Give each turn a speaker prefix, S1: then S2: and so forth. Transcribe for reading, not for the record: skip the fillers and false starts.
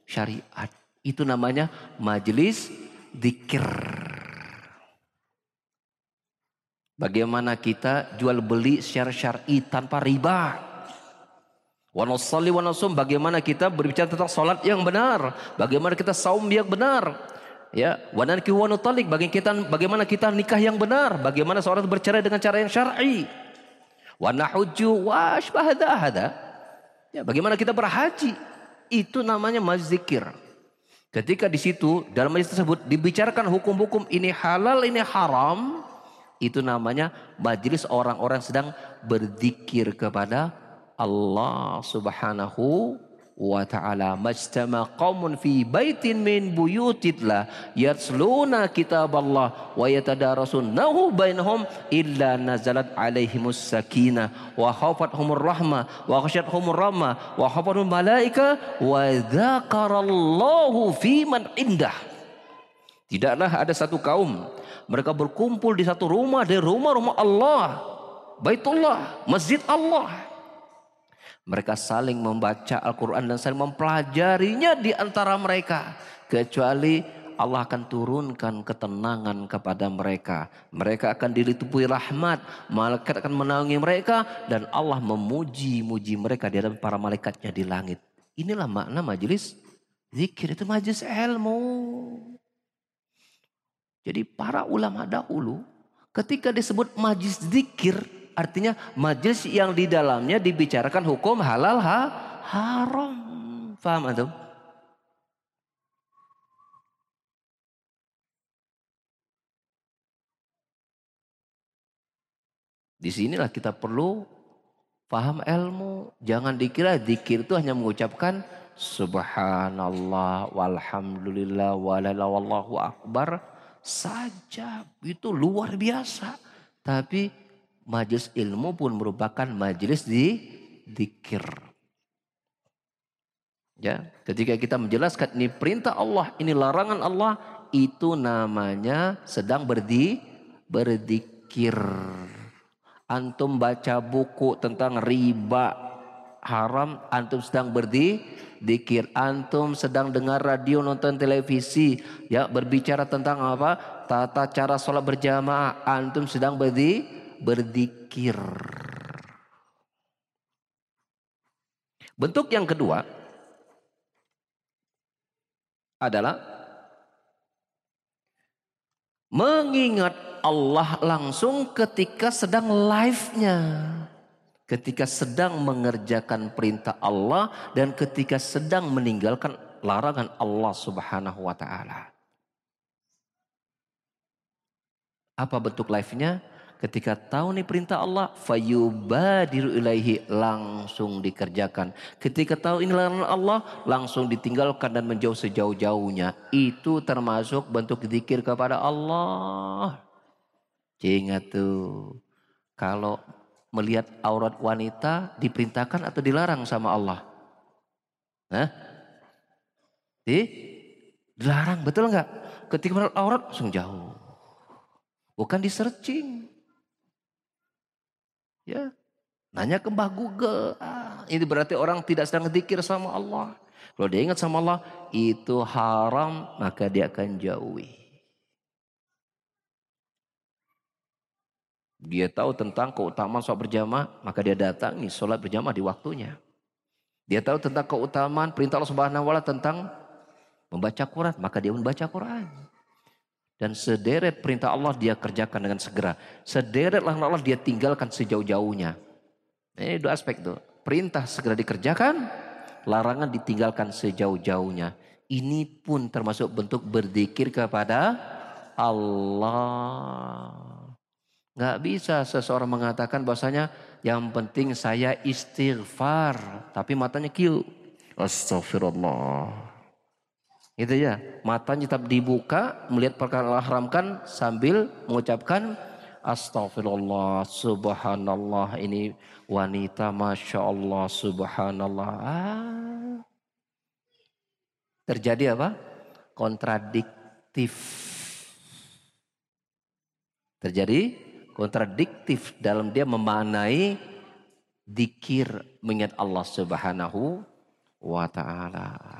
S1: syariat. Itu namanya majelis zikir. Bagaimana kita jual beli secara syar'i tanpa riba. Wa nusalli wa nasum, bagaimana kita berbicara tentang salat yang benar, bagaimana kita saum yang benar. Ya, wa nankihu wa nutalik, bagaimana kita nikah yang benar, bagaimana seorang bercerai dengan cara yang syar'i. Wa nahujju wa asbahada hada. Ya, bagaimana kita berhaji. Itu namanya majelis zikir. Ketika di situ dalam majelis tersebut dibicarakan hukum-hukum ini halal, ini haram, itu namanya majelis orang-orang sedang berzikir kepada Allah Subhanahu wa ta'ala. Majtama qaumun fi baitin min buyutillah yatsluna kitaballah wa yatadarasunahu bainahum illa nazalat alaihimus sakinah wa khafathumur rahmah wa khasyathumur rahmah wa khafathumul malaika wa dzakarallahu fi man indah. Tidaklah ada satu kaum mereka berkumpul di satu rumah dari rumah-rumah Allah, Baitullah, Masjid Allah. Mereka saling membaca Al-Quran dan saling mempelajarinya di antara mereka. Kecuali Allah akan turunkan ketenangan kepada mereka. Mereka akan diliputi rahmat. Malaikat akan menaungi mereka. Dan Allah memuji-muji mereka di hadapan para malaikatnya di langit. Inilah makna majelis zikir. Itu majelis ilmu. Jadi para ulama dahulu ketika disebut majelis zikir, artinya majelis yang di dalamnya dibicarakan hukum halal haram. Faham antum? Di sinilah kita perlu paham ilmu. Jangan dikira zikir itu hanya mengucapkan subhanallah walhamdulillah wallahu akbar saja. Itu luar biasa. Tapi majelis ilmu pun merupakan majelis zikir. Ya, ketika kita menjelaskan ini perintah Allah, ini larangan Allah, itu namanya sedang berzikir. Antum baca buku tentang riba haram, antum sedang berzikir. Antum sedang dengar radio, nonton televisi, ya berbicara tentang apa? Tata cara sholat berjamaah, antum sedang berzikir. Bentuk yang kedua adalah mengingat Allah langsung ketika sedang live-nya. Ketika sedang mengerjakan perintah Allah dan ketika sedang meninggalkan larangan Allah Subhanahu wa ta'ala. Apa bentuk live-nya? Ketika tahu nih perintah Allah, fayubadiru ilaihi, langsung dikerjakan. Ketika tahu ini larangan Allah, langsung ditinggalkan dan menjauh sejauh-jauhnya. Itu termasuk bentuk zikir kepada Allah. Ingat tuh, kalau melihat aurat wanita diperintahkan atau dilarang sama Allah? Hah? Dilarang, betul nggak? Ketika melihat aurat langsung jauh. Bukan di searching. Ya, nanya ke Mbah Google. Ini berarti orang tidak sedang zikir sama Allah. Kalau dia ingat sama Allah, itu haram, maka dia akan jauhi. Dia tahu tentang keutamaan sholat berjamaah, maka dia datangi sholat berjamaah di waktunya. Dia tahu tentang keutamaan perintah Allah Subhanahu wa ta'ala tentang membaca Quran, maka dia membaca Quran. Dan sederet perintah Allah dia kerjakan dengan segera. Sederet larangan Allah dia tinggalkan sejauh-jauhnya. Ini dua aspek tuh. Perintah segera dikerjakan, larangan ditinggalkan sejauh-jauhnya. Ini pun termasuk bentuk berzikir kepada Allah. Gak bisa seseorang mengatakan bahwasanya yang penting saya istighfar. Tapi matanya kiu. Astagfirullah. Gitu ya, matanya tetap dibuka melihat perkara Allah haramkan sambil mengucapkan astagfirullah, subhanallah, ini wanita masya Allah, subhanallah. Terjadi apa? Kontradiktif. Terjadi kontradiktif dalam dia memaknai zikir mengingat Allah Subhanahu wa ta'ala.